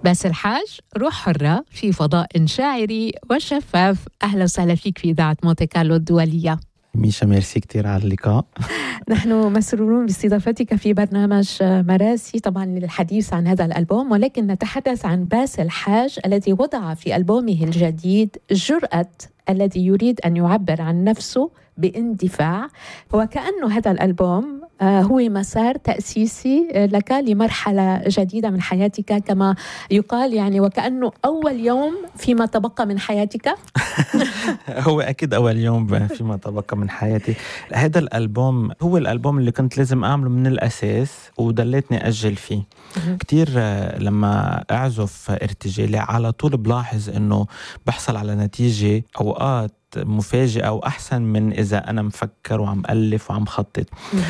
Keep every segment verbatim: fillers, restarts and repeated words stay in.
باسل الحاج، روح حرة في فضاء شاعري وشفاف. أهلا وسهلا فيك في إذاعة مونتي كارلو الدولية. ميشا، ميرسي كتير على اللقاء. نحن مسرورون باستضافتك في برنامج مراسي، طبعا للحديث عن هذا الألبوم، ولكن نتحدث عن باسل الحاج الذي وضع في ألبومه الجديد جرأة الذي يريد أن يعبر عن نفسه باندفاع. وكأنه هذا الألبوم هو مسار تأسيسي لك لمرحلة جديدة من حياتك كما يقال، يعني وكأنه أول يوم فيما تبقى من حياتك. هو أكيد أول يوم فيما تبقى من حياتي. هذا الألبوم هو الألبوم اللي كنت لازم أعمله من الأساس ودلتني أجل فيه كتير. لما أعزف ارتجالي على طول بلاحظ أنه بحصل على نتيجة أوقات مفاجئة أو أحسن من إذا أنا مفكر وعم ألف وعم خطط.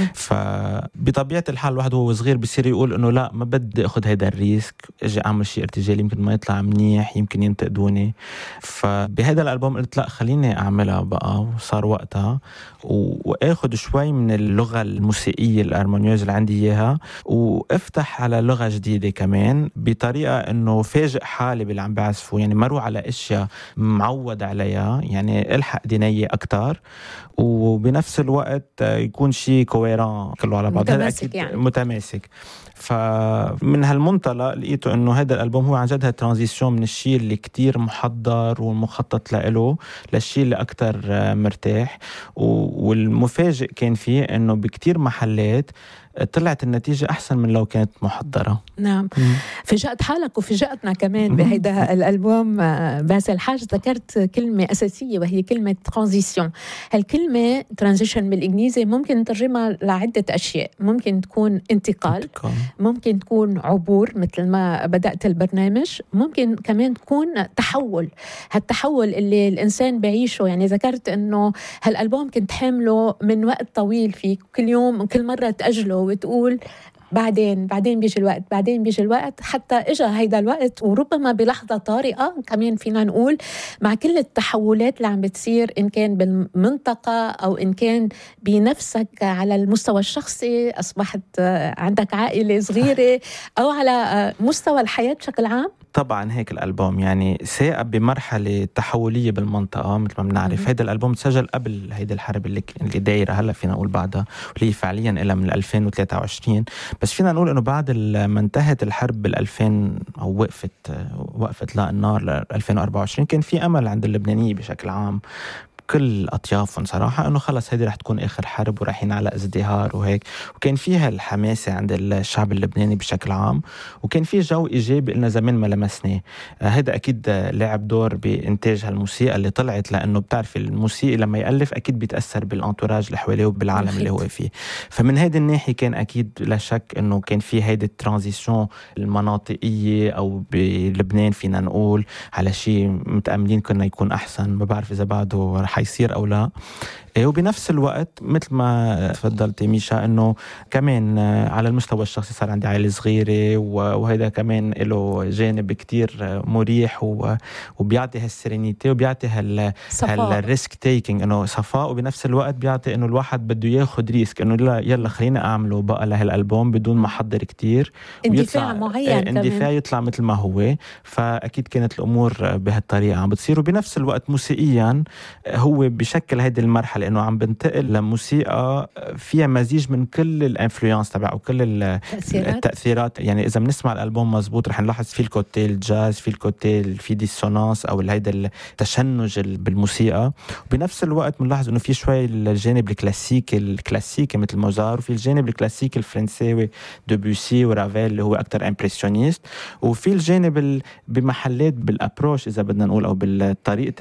فبطبيعة الحال الواحد وهو صغير بصير يقول إنه لا، ما بدي أخذ هيدا الريسك، أجي أعمل شيء ارتجالي يمكن ما يطلع منيح، يمكن ينتقدوني. فبهذا الألبوم قلت لا، خليني أعملها بقى، وصار وقتها وأخذ شوي من اللغة الموسيقية الأرمونيوز اللي عندي إياها، وأفتح على لغة جديدة كمان بطريقة إنه فاجئ حالي باللي عم بعزفه. يعني مروا على أشياء معود عليها، يعني الحق دينية أكتر، وبنفس الوقت يكون شيء كويران كله على بعض، متماسك يعني. متماسك. فمن هالمنطلق لقيته انه هذا الالبوم هو عن جد ترانزيشن من الشيء اللي كتير محضر والمخطط له للشيء اللي اكتر مرتاح. والمفاجئ كان فيه انه بكتير محلات طلعت النتيجة أحسن من لو كانت محضرة. نعم. فجأت حالك وفجأتنا كمان بهذا الألبوم. باسل الحاج، ذكرت كلمة أساسية وهي كلمة ترانزيشن. هالكلمة ترانزيشن بالإنجليزي ممكن نترجمها لعدة أشياء. ممكن تكون انتقال, انتقال. ممكن تكون عبور مثل ما بدأت البرنامج. ممكن كمان تكون تحول. هالتحول اللي الإنسان بعيشه. يعني ذكرت أنه هالألبوم كنت حامله من وقت طويل فيك، كل يوم كل مرة تأجله وتقول بعدين بعدين بيجي الوقت بعدين بيجي الوقت حتى اجى هيدا الوقت، وربما بلحظة طارئة كمان فينا نقول، مع كل التحولات اللي عم بتصير إن كان بالمنطقة أو إن كان بنفسك على المستوى الشخصي، أصبحت عندك عائلة صغيرة، أو على مستوى الحياة بشكل عام. طبعا هيك الألبوم يعني ساق بمرحلة تحولية بالمنطقة مثل ما بنعرف. هيدا الألبوم تسجل قبل هيدا الحرب اللي, اللي دايرة هلا فينا نقول بعدها، واللي فعليا إلها من ألفين وثلاثة وعشرين. بس فينا نقول إنه بعد ما انتهت الحرب بالألفين أو وقفت وقفت لا النار ألفين وأربعة وعشرين، كان في أمل عند اللبنانية بشكل عام كل أطيافهم صراحة إنه خلص هيدي رح تكون آخر حرب ورايحين على ازدهار وهيك. وكان فيها الحماسة عند الشعب اللبناني بشكل عام، وكان فيه جو إيجابي إلنا زمان ما لمسناه. هذا أكيد لعب دور بإنتاج هالموسيقى اللي طلعت، لأنه بتعرف الموسيقى لما يألف أكيد بيتأثر بالأنتوراج اللي حواليه وبالعالم اللي هو فيه. فمن هيدي الناحية كان أكيد لا شك إنه كان فيه هيدي الترانزيشن المناطقية، أو بلبنان فينا نقول على شيء متأملين كنا يكون أحسن. ما بعرف إذا بعده حيصير أو لا. وبنفس الوقت مثل ما تفضلت ميشا إنه كمان على المستوى الشخصي صار عندي عائلة صغيرة، وهذا كمان له جانب كتير مريح وبيعطي هالسيرينيتي وبيعطي هال هالريسك تيكينج، إنه صفاء. وبنفس الوقت بيعطي إنه الواحد بده ياخد ريسك، إنه لا يلا خلينا أعمله بقى لهالألبوم بدون ما أحضر كتير، اندفاع معين، اندفاع يطلع مثل ما هو. فأكيد كانت الأمور بهالطريقة عم بتصير. وبنفس الوقت موسيقيا هو بشكل هذه المرحلة إنه عم بنتقل لموسيقى فيها مزيج من كل الانفلونس تبع أو كل التأثيرات. التأثيرات. يعني إذا بنسمع الألبوم مزبوط رح نلاحظ في الكوتيل الجاز، في الكوتيل في ديسونانس أو هيدا التشنج بالموسيقى. وبنفس الوقت بنلاحظ إنه في شوي الجانب الكلاسيكي الكلاسيكي مثل موزار، وفي الجانب الكلاسيكي الفرنساوي دوبوسي ورافيل اللي هو أكتر إمبرسيونيست، وفي الجانب بمحلات بالأبروش إذا بدنا نقول أو بالطريقة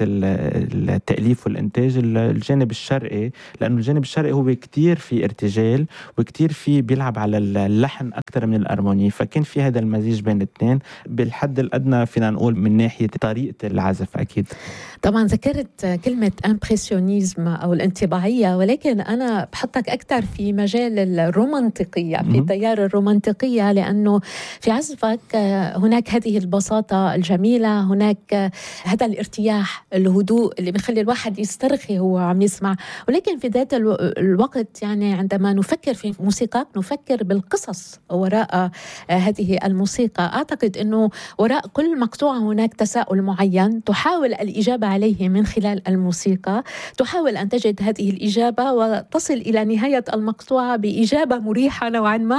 التأليف والإنتاج الجانب الشرقي، لأنه الجانب الشرقي هو كتير في ارتجال وكتير في بيلعب على اللحن أكتر من الأرموني. فكان في هذا المزيج بين الاثنين بالحد الأدنى فينا نقول من ناحية طريقة العزف. أكيد طبعا ذكرت كلمة إمبرسيونيزم أو الانطباعية، ولكن أنا بحطك أكتر في مجال الرومانتيقية، في تيار الرومانتيقية، لأنه في عزفك هناك هذه البساطة الجميلة، هناك هذا الارتياح الهدوء اللي بيخلي الواحد يسترخي هو عم يسمع. ولكن في ذات الوقت يعني عندما نفكر في موسيقى نفكر بالقصص وراء هذه الموسيقى. أعتقد أنه وراء كل مقطوعة هناك تساؤل معين تحاول الإجابة عليه من خلال الموسيقى، تحاول أن تجد هذه الإجابة وتصل إلى نهاية المقطوعة بإجابة مريحة نوعا ما.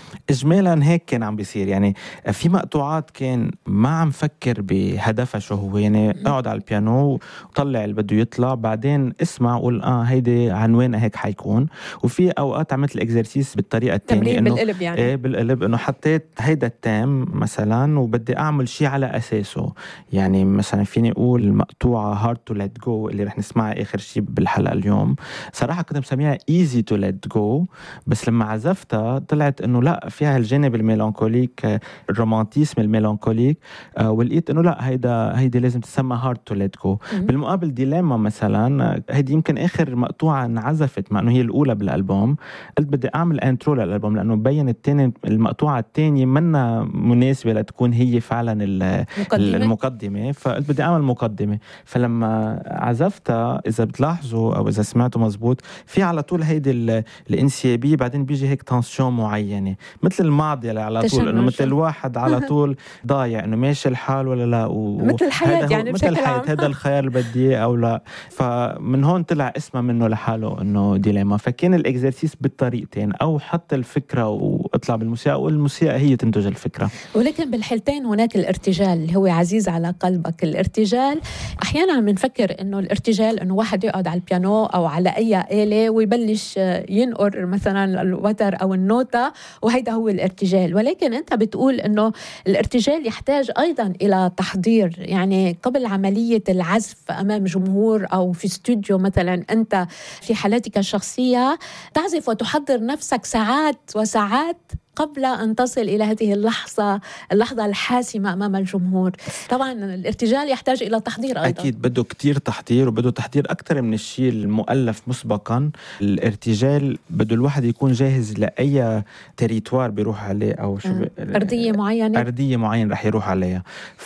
إجمالا هيك كان عم بيصير. يعني في مقطوعات كان ما عم فكر بهدفها شو هو، يعني اقعد على البيانو وطلع اللي بده يطلع، بعدين اسمع وقول اه هيدي عنوانها هيك حيكون. وفي اوقات عملت الاكزرسيس بالطريقه الثانيه، انه بالقلب يعني ايه بالقلب، انه حطيت هيدا التام مثلا وبدي اعمل شيء على اساسه. يعني مثلا فيني اقول المقطوعه Hard to Let Go اللي رح نسمعها اخر شيء بالحلقه اليوم، صراحه كنت مسميها Easy to Let Go، بس لما عزفتها طلعت انه لا فيها الجانب الميلانكوليك، الرومانتيسم الميلانكوليك، آه ولقيت انه لا هيدا هيدي لازم تسمى Hard to Let Go. بالمقابل ديليما مثلا هيدي يمكن اخر مقطوعه انعزفت مع انه هي الاولى بالالبوم، قلت بدي اعمل انترو للالبوم لانه ببين الثاني المقطوعه الثانيه منا مناسبه لتكون هي فعلا المقدمه, المقدمة. فقلت بدي اعمل مقدمه. فلما عزفتها اذا بتلاحظوا او اذا سمعتوا مزبوط في على طول هيدي الانسيابيه، بعدين بيجي هيك تنسيون معينه مثل الماضي على طول، انه مثل الواحد على طول ضايع انه ماشي الحال ولا لا، و... مثل الحياه يعني مثل الحياه هذا الخيار اللي بدي اياه او لا. فمن هون طلع اسمه منه لحاله انه ديليما. فكان الاكزرسيس بالطريقتين، او حط الفكره واطلع بالموسيقى والموسيقى هي تنتج الفكره. ولكن بالحالتين هناك الارتجال اللي هو عزيز على قلبك. الارتجال احيانا بنفكر انه الارتجال انه واحد يقعد على البيانو او على اي آلة ويبلش ينقر مثلا الوتر او النوتة وهيدا هو الارتجال. ولكن انت بتقول انه الارتجال يحتاج ايضا الى تحضير، يعني قبل عملية العزف امام جمهور او في استوديو مثلا انت في حالتك الشخصية تعزف وتحضر نفسك ساعات وساعات قبل أن تصل إلى هذه اللحظة اللحظة الحاسمة أمام الجمهور. طبعا الارتجال يحتاج إلى تحضير أيضا. أكيد بده كتير تحضير، وبده تحضير أكتر من الشيء المؤلف مسبقا. الارتجال بده الواحد يكون جاهز لأي تريتوار بيروح عليه أو شو ب... أرضية معينة أرضية معينة رح يروح عليها.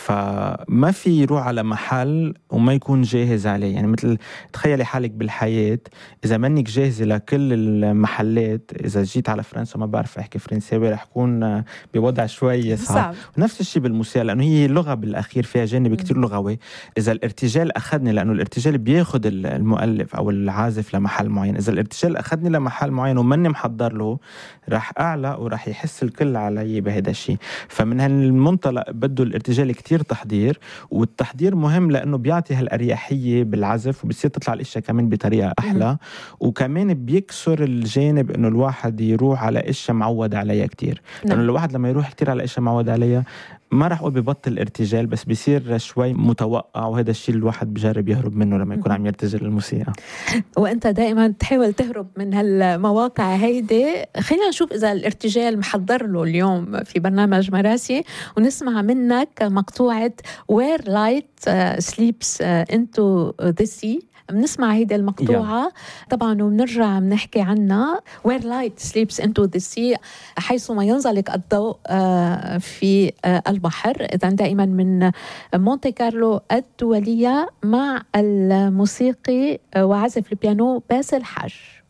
فما في يروح على محل وما يكون جاهز عليه. يعني مثل تخيلي حالك بالحياة إذا منك جاهزة لكل المحلات، إذا جيت على فرنسا ما بعرف أحكي فرنساوي رح يكون بوضع شوي صعب. نفس الشيء بالموسيقى لأنه هي اللغة بالأخير فيها جانب كتير لغوي. إذا الارتجال أخذني، لأنه الارتجال بياخد المؤلف أو العازف لمحل معين، إذا الارتجال أخذني لمحل معين ومني محضر له رح أعلى ورح يحس الكل علي بهذا الشيء. فمن هالمنطلق بده الارتجال كتير تحضير، والتحضير مهم لأنه بيعطي هالأريحية بالعزف وبصير تطلع الأشياء كمان بطريقة أحلى. وكمان بيكسر الجانب إنه الواحد يروح على أشياء معود عليها كتير. لأنه الواحد لما يروح كتير على أشياء معود عليها ما رح أقول ببطل الارتجال، بس بيصير شوي متوقع، وهذا الشيء الواحد بجرب يهرب منه لما يكون عم يرتجل الموسيقى. وأنت دائما تحاول تهرب من هالمواقع هيدي. خلينا نشوف إذا الارتجال محضر له اليوم في برنامج مراسي، ونسمع منك مقطوعة Where Light Sleeps Into the Sea. بنسمع هيدا المقطوعة طبعا وبنرجع بنحكي عنها. Where Light Sleeps Into the Sea، حيثما ينزلق الضوء في البحر. إذا دائما من مونتي كارلو الدولية مع الموسيقي وعزف البيانو باسل حاج.